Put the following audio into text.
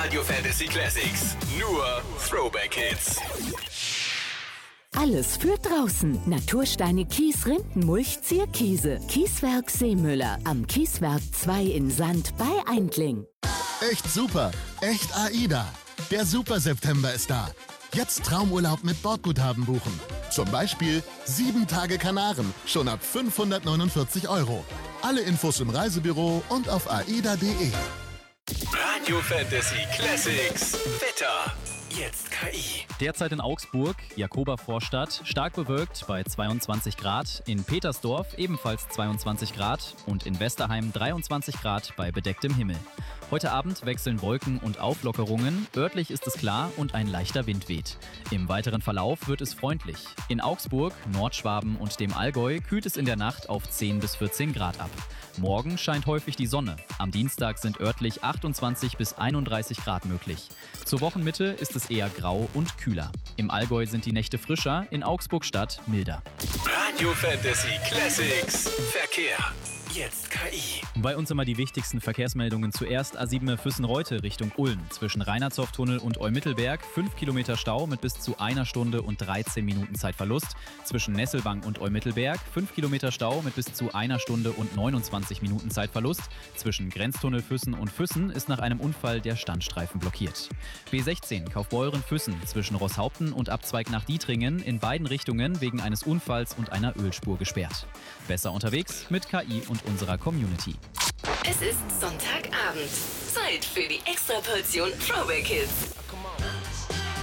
Radio Fantasy Classics. Nur Throwback Hits. Alles für draußen. Natursteine, Kies, Rindenmulch, Zierkiese. Kieswerk Seemüller am Kieswerk 2 in Sand bei Eindling. Echt super. Echt AIDA. Der Super September ist da. Jetzt Traumurlaub mit Bordguthaben buchen. Zum Beispiel 7 Tage Kanaren, schon ab 549 €. Alle Infos im Reisebüro und auf aida.de. Radio Fantasy Classics. Wetter. Jetzt KI. Derzeit in Augsburg, Jakoba-Vorstadt, stark bewölkt bei 22 Grad, in Petersdorf ebenfalls 22 Grad und in Westerheim 23 Grad bei bedecktem Himmel. Heute Abend wechseln Wolken und Auflockerungen, örtlich ist es klar und ein leichter Wind weht. Im weiteren Verlauf wird es freundlich. In Augsburg, Nordschwaben und dem Allgäu kühlt es in der Nacht auf 10 bis 14 Grad ab. Morgen scheint häufig die Sonne. Am Dienstag sind örtlich 28 bis 31 Grad möglich. Zur Wochenmitte ist es eher grau und kühler. Im Allgäu sind die Nächte frischer, in Augsburg-Stadt milder. Radio Fantasy Classics. Verkehr. Jetzt KI. Bei uns immer die wichtigsten Verkehrsmeldungen. Zuerst A7 Füssen-Reute Richtung Ulm. Zwischen Rainerzow-Tunnel und Eumittelberg 5 Kilometer Stau mit bis zu 1 Stunde und 13 Minuten Zeitverlust. Zwischen Nesselwang und Eumittelberg 5 Kilometer Stau mit bis zu 1 Stunde und 29 Minuten Zeitverlust. Zwischen Grenztunnel Füssen und Füssen ist nach einem Unfall der Standstreifen blockiert. B16 Kaufbeuren-Füssen zwischen Rosshaupten und Abzweig nach Dietringen in beiden Richtungen wegen eines Unfalls und einer Ölspur gesperrt. Besser unterwegs mit KI und unserer Community. Es ist Sonntagabend. Zeit für die Extraportion Throwback Hits.